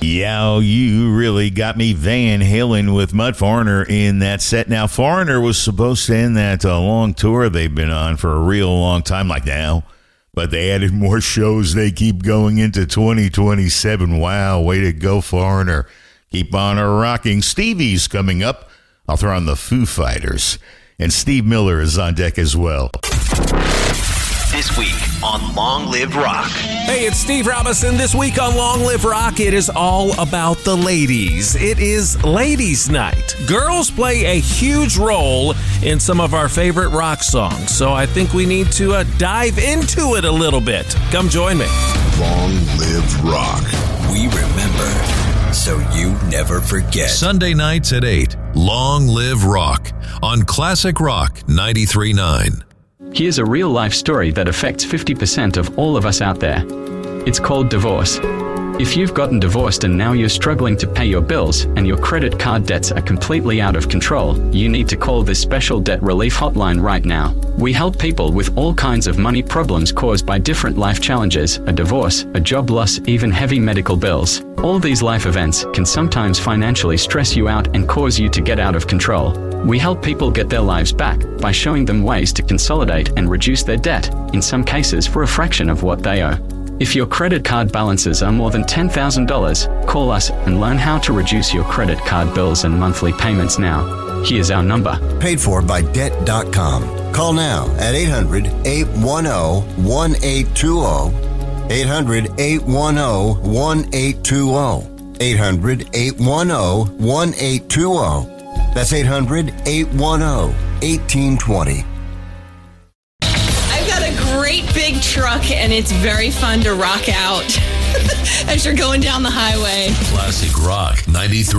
Yeah, you really got me. Van Halen with Mud Foreigner in that set. Now, Foreigner was supposed to end that long tour they've been on for a real long time, like now. But they added more shows. They keep going into 2027. Wow, way to go, Foreigner. Keep on rocking. Stevie's coming up. I'll throw on the Foo Fighters. And Steve Miller is on deck as well. This week on Long Live Rock. Hey, it's Steve Robinson. This week on Long Live Rock, it is all about the ladies. It is Ladies' Night. Girls play a huge role in some of our favorite rock songs, so I think we need to dive into it a little bit. Come join me. Long Live Rock. We remember, so you never forget. Sunday nights at 8, Long Live Rock on Classic Rock 93.9. Here's a real-life story that affects 50% of all of us out there. It's called divorce. If you've gotten divorced and now you're struggling to pay your bills and your credit card debts are completely out of control, you need to call this special debt relief hotline right now. We help people with all kinds of money problems caused by different life challenges, a divorce, a job loss, even heavy medical bills. All these life events can sometimes financially stress you out and cause you to get out of control. We help people get their lives back by showing them ways to consolidate and reduce their debt, in some cases for a fraction of what they owe. If your credit card balances are more than $10,000, call us and learn how to reduce your credit card bills and monthly payments now. Here's our number. Paid for by Debt.com. Call now at 800-810-1820. 800-810-1820. 800-810-1820. That's 800-810-1820. I've got a great big truck, and it's very fun to rock out as you're going down the highway. Classic Rock 93.